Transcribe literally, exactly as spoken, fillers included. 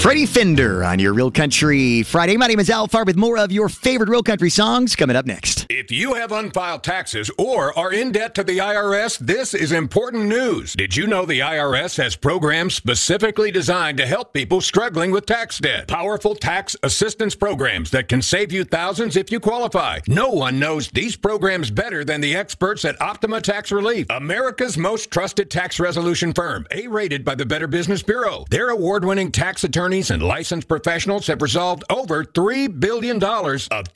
Freddie Fender on your Real Country Friday. My name is Al Farr with more of your favorite Real Country songs coming up next. If you have unfiled taxes or are in debt to the I R S, this is important news. Did you know the I R S has programs specifically designed to help people struggling with tax debt? Powerful tax assistance programs that can save you thousands if you qualify. No one knows these programs better than the experts at Optima Tax Relief, America's most trusted tax resolution firm, A-rated by the Better Business Bureau. Their award-winning tax attorneys and licensed professionals have resolved over three billion dollars of